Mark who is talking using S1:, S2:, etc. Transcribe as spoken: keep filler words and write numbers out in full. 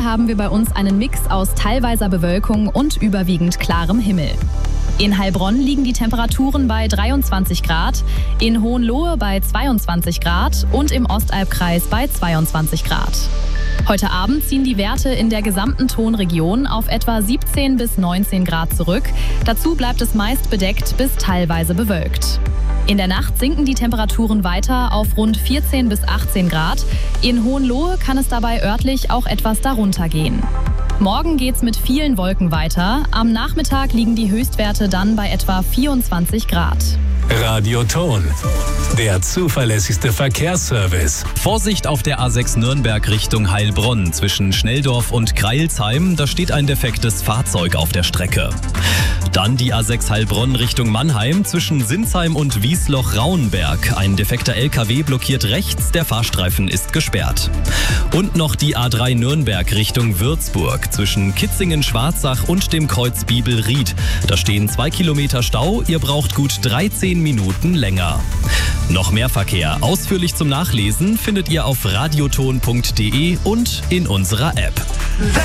S1: haben wir bei uns einen Mix aus teilweiser Bewölkung und überwiegend klarem Himmel. In Heilbronn liegen die Temperaturen bei dreiundzwanzig Grad, in Hohenlohe bei zweiundzwanzig Grad und im Ostalbkreis bei zweiundzwanzig Grad. Heute Abend ziehen die Werte in der gesamten Tonregion auf etwa siebzehn bis neunzehn Grad zurück. Dazu bleibt es meist bedeckt bis teilweise bewölkt. In der Nacht sinken die Temperaturen weiter auf rund vierzehn bis achtzehn Grad. In Hohenlohe kann es dabei örtlich auch etwas darunter gehen. Morgen geht's mit vielen Wolken weiter. Am Nachmittag liegen die Höchstwerte dann bei etwa vierundzwanzig Grad.
S2: Radioton, der zuverlässigste Verkehrsservice.
S3: Vorsicht auf der A sechs Nürnberg Richtung Heilbronn. Zwischen Schnelldorf und Greilsheim, da steht ein defektes Fahrzeug auf der Strecke. Dann die A sechs Heilbronn Richtung Mannheim zwischen Sinsheim und Wiesloch-Rauenberg. Ein defekter L K W blockiert rechts, der Fahrstreifen ist gesperrt. Und noch die A drei Nürnberg Richtung Würzburg zwischen Kitzingen-Schwarzach und dem Kreuz Biebel-Ried. Da stehen zwei Kilometer Stau, ihr braucht gut dreizehn Minuten länger. Noch mehr Verkehr ausführlich zum Nachlesen findet ihr auf radioton punkt de und in unserer App.